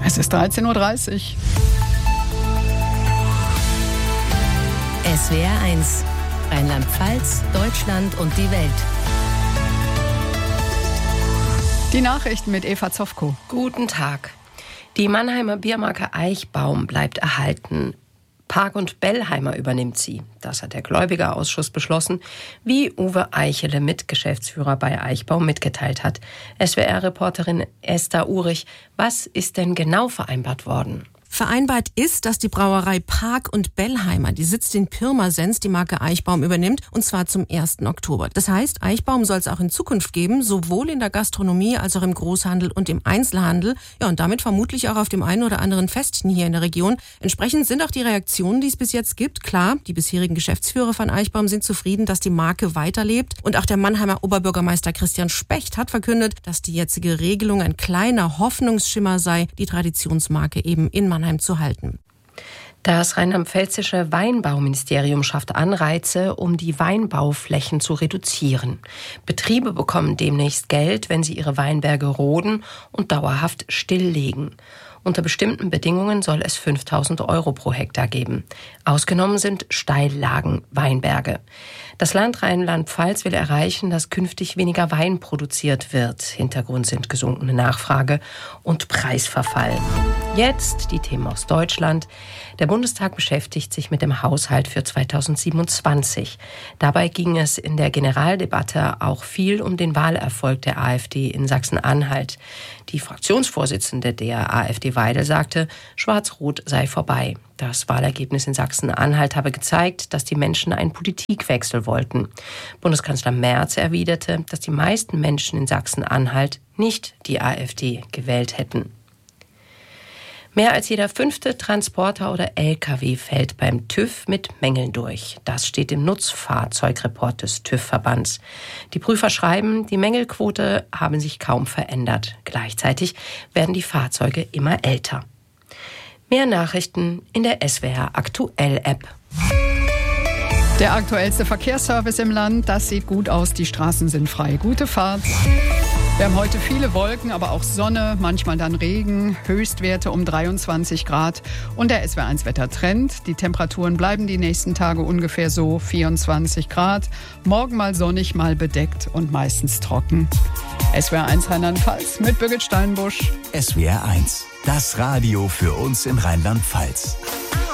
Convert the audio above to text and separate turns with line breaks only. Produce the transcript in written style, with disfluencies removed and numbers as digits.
Es ist 13.30 Uhr.
SWR 1, Rheinland-Pfalz, Deutschland und die Welt.
Die Nachrichten mit Eva Zofko.
Guten Tag. Die Mannheimer Biermarke Eichbaum bleibt erhalten. Park und Bellheimer übernimmt sie. Das hat der Gläubigerausschuss beschlossen, wie Uwe Eichele, Mitgeschäftsführer bei Eichbaum, mitgeteilt hat. SWR-Reporterin Esther Urich, was ist denn genau vereinbart worden?
Vereinbart ist, dass die Brauerei Park und Bellheimer, die sitzt in Pirmasens, die Marke Eichbaum übernimmt, und zwar zum 1. Oktober. Das heißt, Eichbaum soll es auch in Zukunft geben, sowohl in der Gastronomie als auch im Großhandel und im Einzelhandel. Ja, und damit vermutlich auch auf dem einen oder anderen Festchen hier in der Region. Entsprechend sind auch die Reaktionen, die es bis jetzt gibt. Klar, die bisherigen Geschäftsführer von Eichbaum sind zufrieden, dass die Marke weiterlebt. Und auch der Mannheimer Oberbürgermeister Christian Specht hat verkündet, dass die jetzige Regelung ein kleiner Hoffnungsschimmer sei, die Traditionsmarke eben in Mannheim zu halten.
Das rheinland-pfälzische Weinbauministerium schafft Anreize, um die Weinbauflächen zu reduzieren. Betriebe bekommen demnächst Geld, wenn sie ihre Weinberge roden und dauerhaft stilllegen. Unter bestimmten Bedingungen soll es 5.000 € pro Hektar geben. Ausgenommen sind Steillagen-Weinberge. Das Land Rheinland-Pfalz will erreichen, dass künftig weniger Wein produziert wird. Hintergrund sind gesunkene Nachfrage und Preisverfall. Jetzt die Themen aus Deutschland. Der Bundestag beschäftigt sich mit dem Haushalt für 2027. Dabei ging es in der Generaldebatte auch viel um den Wahlerfolg der AfD in Sachsen-Anhalt. Die Fraktionsvorsitzende der AfD Weidel sagte, Schwarz-Rot sei vorbei. Das Wahlergebnis in Sachsen-Anhalt habe gezeigt, dass die Menschen einen Politikwechsel wollten. Bundeskanzler Merz erwiderte, dass die meisten Menschen in Sachsen-Anhalt nicht die AfD gewählt hätten. Mehr als jeder 5. Transporter oder LKW fällt beim TÜV mit Mängeln durch. Das steht im Nutzfahrzeugreport des TÜV-Verbands. Die Prüfer schreiben, die Mängelquote haben sich kaum verändert. Gleichzeitig werden die Fahrzeuge immer älter. Mehr Nachrichten in der SWR Aktuell App.
Der aktuellste Verkehrsservice im Land, das sieht gut aus, die Straßen sind frei. Gute Fahrt. Wir haben heute viele Wolken, aber auch Sonne, manchmal dann Regen, Höchstwerte um 23 Grad und der SWR1-Wettertrend. Die Temperaturen bleiben die nächsten Tage ungefähr so, 24 Grad. Morgen mal sonnig, mal bedeckt und meistens trocken. SWR1 Rheinland-Pfalz mit Birgit Steinbusch.
SWR1, das Radio für uns in Rheinland-Pfalz.